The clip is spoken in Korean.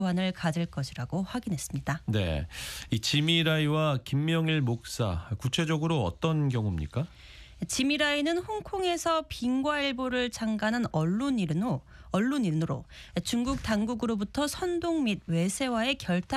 관을 가질 것이라고 확인했습니다. 네, 이 지미라이와 김명일 목사 구체적으로 어떤 경우입니까? 지미라이는 홍콩에서 빙과일보를 창간한 언론인으로 중국 당국으로부터 선동 및 외세와의 결탁